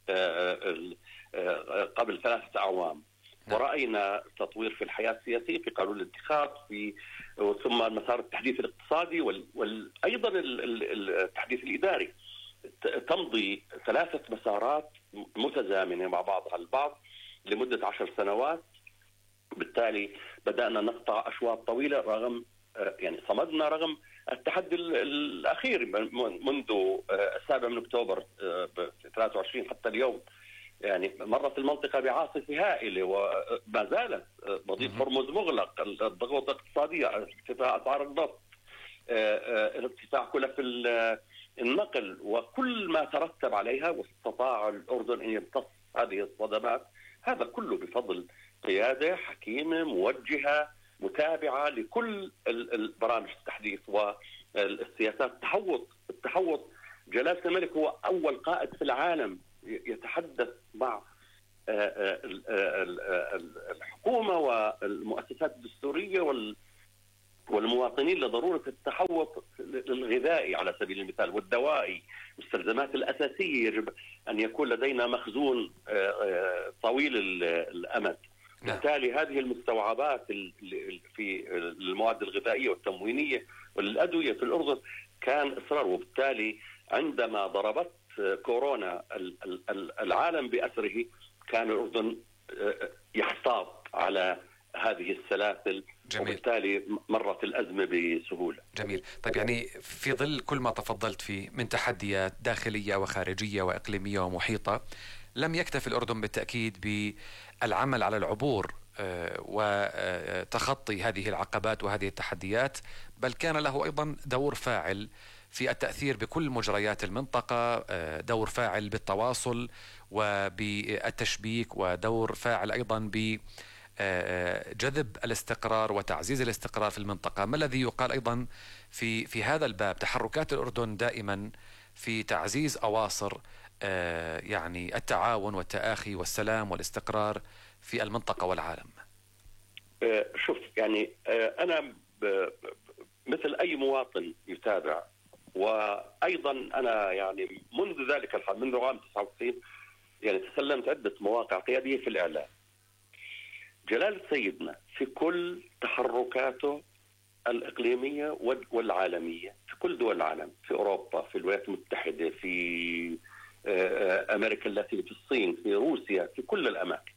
قبل 3 أعوام، ورأينا تطوير في الحياة السياسية، في قانون الانتخاب، ثم مسار التحديث الاقتصادي وأيضا التحديث الإداري. تمضي 3 مسارات متزامنة مع بعضها البعض لمدة 10 سنوات. بالتالي بدأنا نقطع أشواط طويلة، رغم يعني صمدنا رغم التحدي الأخير منذ 7 أكتوبر 23 حتى اليوم. يعني مرت المنطقة بعاصفة هائلة وما زالت. مضيق هرمز مغلق، الضغوط الاقتصادية، ارتفاع أسعار النفط، ارتفاع كلف النقل وكل ما ترتب عليها، واستطاع الأردن أن يمتص هذه الصدمات. هذا كله بفضل قيادة حكيمة موجهة متابعة لكل البرامج التحديث والسياسات التحوط. جلالة الملك هو أول قائد في العالم يتحدث مع الحكومة والمؤسسات الدستورية والمواطنين لضرورة التحوط الغذائي على سبيل المثال والدوائي. المستلزمات الأساسية يجب أن يكون لدينا مخزون طويل الأمد. بالتالي هذه المستوعبات في المواد الغذائية والتموينية والأدوية في الأردن كان إصرار. وبالتالي عندما ضربت كورونا العالم بأسره كان الأردن يحتاط على هذه السلاسل. جميل. وبالتالي مرت الأزمة بسهولة. جميل. طيب، يعني في ظل كل ما تفضلت فيه من تحديات داخلية وخارجية وإقليمية ومحيطة، لم يكتف الأردن بالتأكيد بالعمل على العبور وتخطي هذه العقبات وهذه التحديات، بل كان له أيضا دور فاعل في التأثير بكل مجريات المنطقة، دور فاعل بالتواصل وبالتشبيك، ودور فاعل أيضا بجذب الاستقرار وتعزيز الاستقرار في المنطقة. ما الذي يقال أيضا في هذا الباب؟ تحركات الأردن دائما في تعزيز أواصر يعني التعاون والتآخي والسلام والاستقرار في المنطقة والعالم. شوف، يعني أنا مثل أي مواطن يتابع، وأيضا أنا يعني منذ ذلك الحال، منذ عام 99 يعني تسلمت عدة مواقع قيادية في الإعلام. جلالة سيدنا في كل تحركاته الإقليمية والعالمية في كل دول العالم، في أوروبا، في الولايات المتحدة، في أمريكا اللاتينية، في الصين، في روسيا، في كل الأماكن،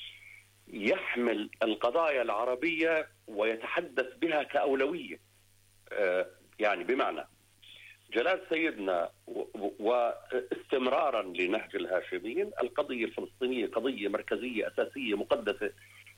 يحمل القضايا العربية ويتحدث بها كأولوية. يعني بمعنى جلال سيدنا واستمرارا لنهج الهاشميين، القضية الفلسطينية قضية مركزية أساسية مقدسة،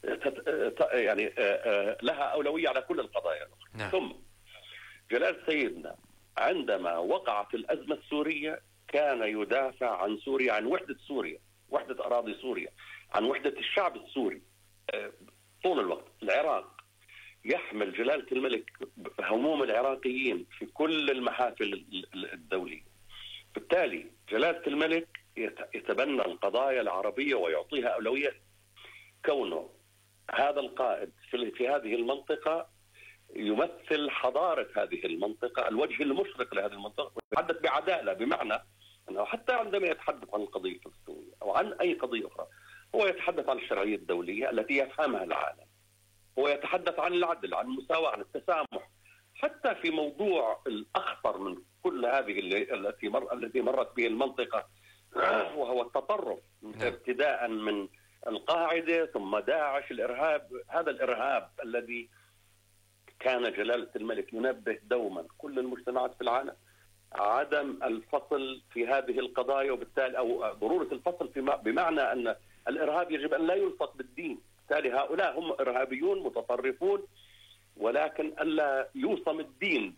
يعني لها أولوية على كل القضايا الأخرى. ثم جلال سيدنا عندما وقعت الأزمة السورية كان يدافع عن سوريا، عن وحدة سوريا، وحدة أراضي سوريا، عن وحدة الشعب السوري طول الوقت. العراق، يحمل جلالة الملك هموم العراقيين في كل المحافل الدولية. بالتالي جلالة الملك يتبنى القضايا العربية ويعطيها أولوية، كونه هذا القائد في هذه المنطقة يمثل حضارة هذه المنطقة، الوجه المشرق لهذه المنطقة، ويتحدث بعدالة. بمعنى أنه حتى عندما يتحدث عن القضية الفلسطينية أو عن أي قضية أخرى هو يتحدث عن الشرعية الدولية التي يفهمها العالم، هو يتحدث عن العدل، عن المساواة، عن التسامح. حتى في موضوع الأخطر من كل هذه التي مرت به المنطقة وهو التطرف، ابتداء من القاعدة ثم داعش، الإرهاب. هذا الإرهاب الذي كان جلالة الملك ينبه دوما كل المجتمعات في العالم عدم الفصل في هذه القضايا، وبالتالي أو ضرورة الفصل بمعنى أن الإرهاب يجب أن لا يلصق بالدين. بالتالي هؤلاء هم إرهابيون متطرفون، ولكن ألا يوصم الدين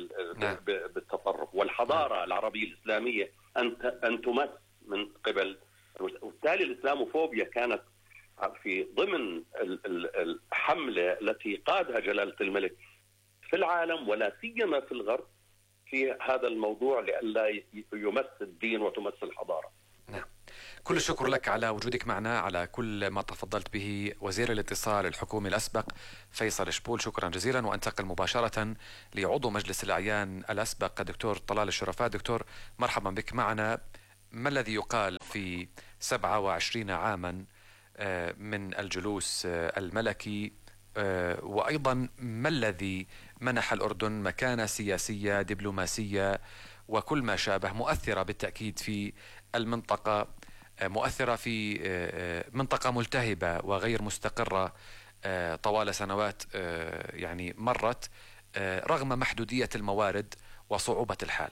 بالتطرف. والحضارة العربية الإسلامية أن تمس من قبل، وبالتالي الإسلاموفوبيا كانت في ضمن الحملة التي قادها جلالة الملك في العالم ولا سيما في الغرب في هذا الموضوع، لئلا يمس الدين وتمس الحضارة. نعم. كل الشكر لك على وجودك معنا، على كل ما تفضلت به. وزير الاتصال الحكومي الأسبق فيصل شبول، شكرا جزيلا. وانتقل مباشرة لعضو مجلس الأعيان الأسبق دكتور طلال الشرفات. دكتور، مرحبا بك معنا. ما الذي يقال في 27 عاما من الجلوس الملكي، وأيضا ما الذي منح الأردن مكانة سياسية دبلوماسية وكل ما شابه مؤثرة بالتأكيد في المنطقة، مؤثرة في منطقة ملتهبة وغير مستقرة طوال سنوات يعني مرت رغم محدودية الموارد وصعوبة الحال؟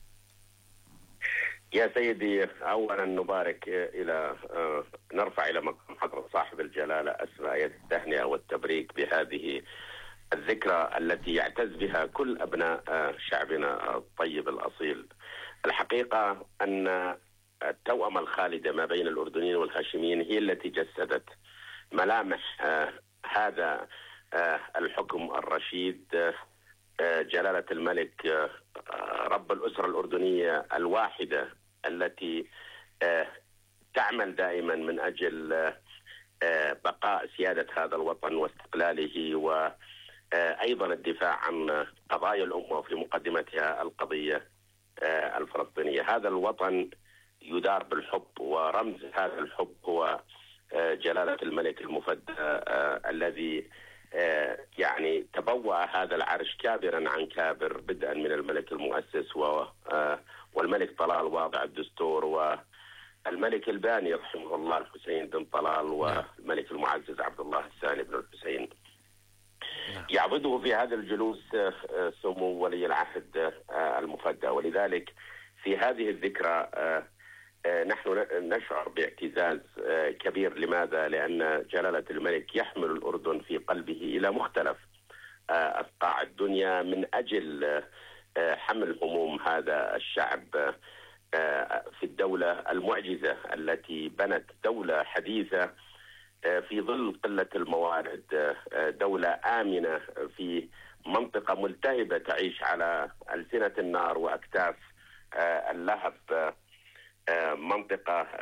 يا سيدي، أولا نبارك نرفع إلى مقام حضرة صاحب الجلالة أسمى آيات التهنئة والتبريك بهذه الذكرى التي يعتز بها كل أبناء شعبنا الطيب الأصيل. الحقيقة أن التوأمة الخالدة ما بين الأردنيين والهاشميين هي التي جسدت ملامح هذا الحكم الرشيد. جلالة الملك رب الأسرة الأردنية الواحدة التي تعمل دائما من أجل بقاء سيادة هذا الوطن واستقلاله، وأيضا الدفاع عن قضايا الأمة وفي مقدمتها القضية الفلسطينية. هذا الوطن يدار بالحب، ورمز هذا الحب هو جلالة الملك المفدى الذي يعني تبوأ هذا العرش كابرا عن كابر، بدءا من الملك المؤسس والملك طلال واضع الدستور، والملك الباني رحمه الله الحسين بن طلال، والملك المعزز عبد الله الثاني بن الحسين. يعبده في هذا الجلوس سمو ولي العهد المفدى، ولذلك في هذه الذكرى نحن نشعر باعتزاز كبير. لماذا؟ لأن جلالة الملك يحمل الأردن في قلبه إلى مختلف أصقاع الدنيا من أجل حمل هموم هذا الشعب في الدولة المعجزة التي بنت دولة حديثة في ظل قلة الموارد، دولة آمنة في منطقة ملتهبة تعيش على ألسنة النار وأكتاف اللهب، منطقة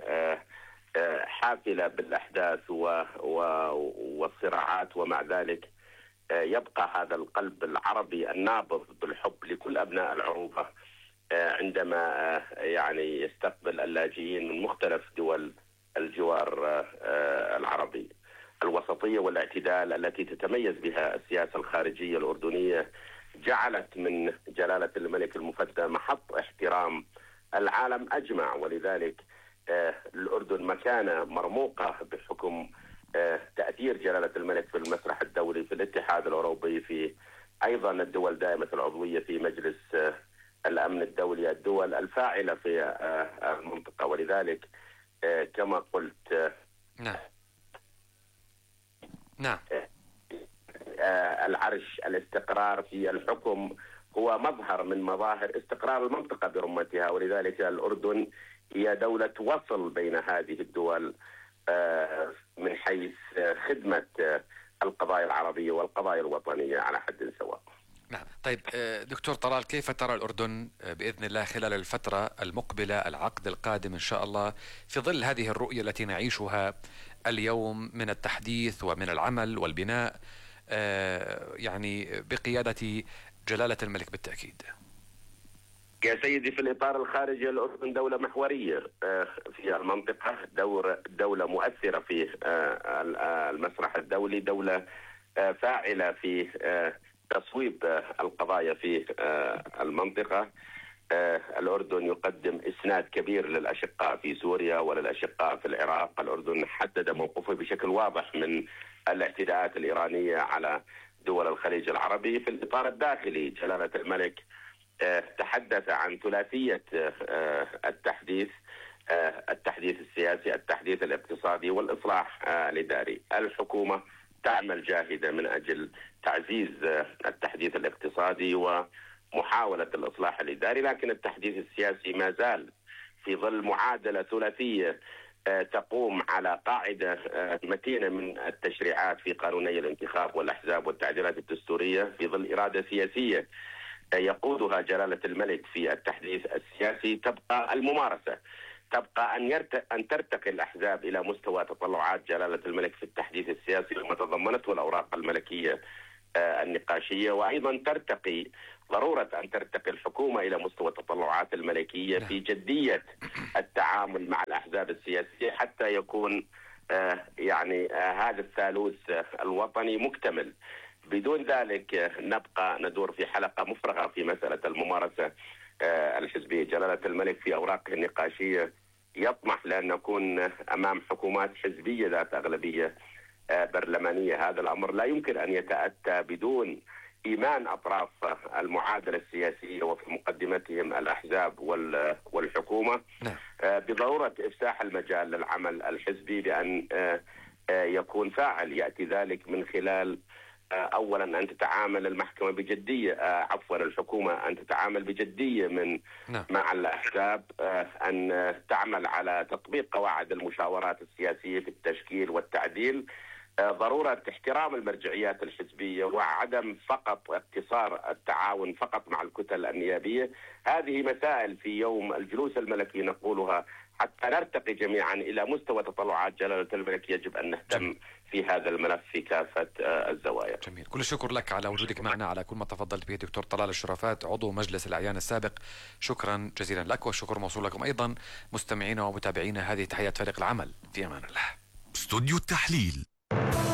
حافلة بالأحداث والصراعات، ومع ذلك يبقى هذا القلب العربي النابض بالحب لكل أبناء العروبة عندما يعني يستقبل اللاجئين من مختلف دول الجوار العربي. الوسطية والاعتدال التي تتميز بها السياسة الخارجية الأردنية جعلت من جلالة الملك المفدى محط احترام العالم أجمع، ولذلك الأردن مكانة مرموقة بحكم تأثير جلالة الملك في المسرح الدولي، في الاتحاد الأوروبي، في أيضا الدول دائمة العضوية في مجلس الأمن الدولي، الدول الفاعلة في المنطقة. ولذلك كما قلت نعم العرش، الاستقرار في الحكم هو مظهر من مظاهر استقرار المنطقة برمتها، ولذلك الأردن هي دولة وصل بين هذه الدول من حيث خدمة القضايا العربية والقضايا الوطنية على حد سواء. نعم. طيب دكتور طلال، كيف ترى الأردن بإذن الله خلال الفترة المقبلة، العقد القادم إن شاء الله، في ظل هذه الرؤية التي نعيشها اليوم من التحديث ومن العمل والبناء يعني بقيادة جلالة الملك بالتأكيد؟ يا سيدي، في الإطار الخارجي الأردن دولة محورية في المنطقة، دولة مؤثرة في المسرح الدولي، دولة فاعلة في تصويب القضايا في المنطقة. الأردن يقدم إسناد كبير للأشقاء في سوريا وللأشقاء في العراق. الأردن حدد موقفه بشكل واضح من الاعتداءات الإيرانية على دول الخليج العربي. في الإطار الداخلي جلالة الملك تحدث عن ثلاثية التحديث السياسي، التحديث الاقتصادي، والإصلاح الإداري. الحكومة تعمل جاهدة من أجل تعزيز التحديث الاقتصادي ومحاولة الإصلاح الإداري، لكن التحديث السياسي ما زال في ظل معادلة ثلاثية تقوم على قاعدة متينة من التشريعات في قانوني الانتخاب والأحزاب والتعديلات الدستورية، في ظل إرادة سياسية يقودها جلالة الملك في التحديث السياسي. تبقى الممارسة، تبقى أن ترتقي الأحزاب إلى مستوى تطلعات جلالة الملك في التحديث السياسي وما تضمنته الأوراق الملكية النقاشية، وأيضا ترتقي ضرورة أن ترتقي الحكومة إلى مستوى التطلعات الملكية في جدية التعامل مع الأحزاب السياسية حتى يكون هذا الثالوث الوطني مكتمل. بدون ذلك نبقى ندور في حلقة مفرغة في مسألة الممارسة الحزبية. جلالة الملك في أوراقه النقاشية يطمح لأن نكون أمام حكومات حزبية ذات أغلبية برلمانية. هذا الأمر لا يمكن أن يتأتى بدون إيمان أطراف المعادلة السياسية وفي مقدمتهم الأحزاب والحكومة بضرورة إفساح المجال للعمل الحزبي بأن يكون فاعل. يأتي ذلك من خلال أولا أن تتعامل المحكمة بجدية، الحكومة أن تتعامل بجدية مع الأحزاب، أن تعمل على تطبيق قواعد المشاورات السياسية في التشكيل والتعديل، ضرورة احترام المرجعيات الحزبية وعدم فقط اقتصار التعاون فقط مع الكتل النيابية. هذه مسائل في يوم الجلوس الملكي نقولها حتى نرتقي جميعا إلى مستوى تطلعات جلالة الملك. يجب أن نهتم في هذا الملف في كافة الزوايا. جميل. كل الشكر لك على وجودك معنا، على كل ما تفضلت به دكتور طلال الشرفات عضو مجلس الأعيان السابق. شكرا جزيلا لك، والشكر موصول لكم أيضا مستمعينا ومتابعينا. هذه تحيات فريق العمل، في أمان الله. استوديو التحليل.